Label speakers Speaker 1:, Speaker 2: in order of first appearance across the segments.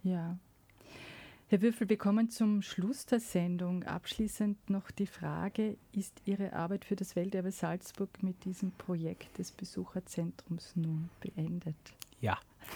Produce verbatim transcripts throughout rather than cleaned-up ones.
Speaker 1: Ja. Herr Würfel, wir kommen zum Schluss der Sendung. Abschließend noch die Frage, ist Ihre Arbeit für das Welterbe Salzburg mit diesem Projekt des Besucherzentrums nun beendet?
Speaker 2: Ja.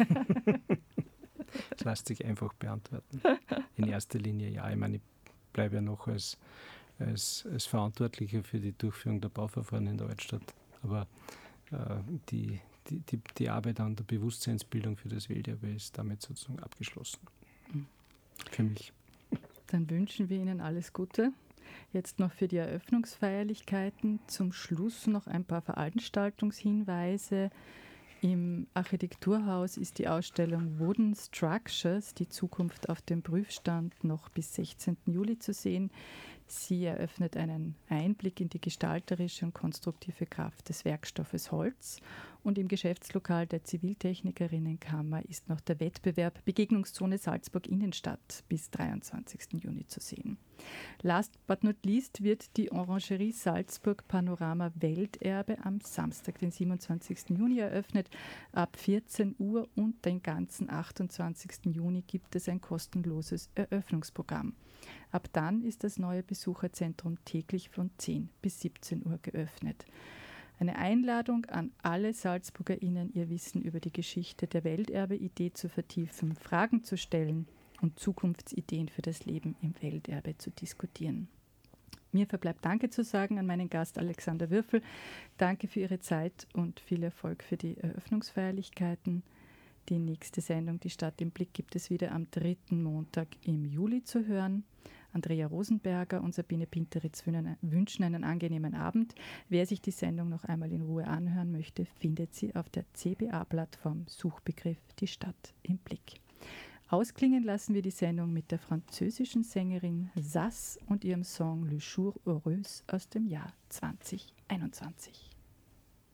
Speaker 2: Das lässt sich einfach beantworten. In erster Linie ja. Ich meine, ich bleibe ja noch als, als, als Verantwortlicher für die Durchführung der Bauverfahren in der Altstadt. Aber äh, die, die, die, die Arbeit an der Bewusstseinsbildung für das Welterbe ist damit sozusagen abgeschlossen. Mhm. Für mich.
Speaker 1: Dann wünschen wir Ihnen alles Gute. Jetzt noch für die Eröffnungsfeierlichkeiten. Zum Schluss noch ein paar Veranstaltungshinweise. Im Architekturhaus ist die Ausstellung Wooden Structures, die Zukunft auf dem Prüfstand, noch bis sechzehnten Juli zu sehen. Sie eröffnet einen Einblick in die gestalterische und konstruktive Kraft des Werkstoffes Holz. Und im Geschäftslokal der Ziviltechnikerinnenkammer ist noch der Wettbewerb Begegnungszone Salzburg Innenstadt bis dreiundzwanzigsten Juni zu sehen. Last but not least wird die Orangerie Salzburg Panorama Welterbe am Samstag, den siebenundzwanzigsten Juni eröffnet. Ab vierzehn Uhr und den ganzen achtundzwanzigsten Juni gibt es ein kostenloses Eröffnungsprogramm. Ab dann ist das neue Besucherzentrum täglich von zehn bis siebzehn Uhr geöffnet. Eine Einladung an alle SalzburgerInnen, ihr Wissen über die Geschichte der Welterbe-Idee zu vertiefen, Fragen zu stellen und Zukunftsideen für das Leben im Welterbe zu diskutieren. Mir verbleibt Danke zu sagen an meinen Gast Alexander Würfel. Danke für Ihre Zeit und viel Erfolg für die Eröffnungsfeierlichkeiten. Die nächste Sendung, die Stadt im Blick, gibt es wieder am dritten Montag im Juli zu hören. Andrea Rosenberger und Sabine Pinteritz wünschen einen angenehmen Abend. Wer sich die Sendung noch einmal in Ruhe anhören möchte, findet sie auf der C B A-Plattform Suchbegriff Die Stadt im Blick. Ausklingen lassen wir die Sendung mit der französischen Sängerin Sass und ihrem Song Le Jour Heureuse aus dem Jahr zwanzig einundzwanzig.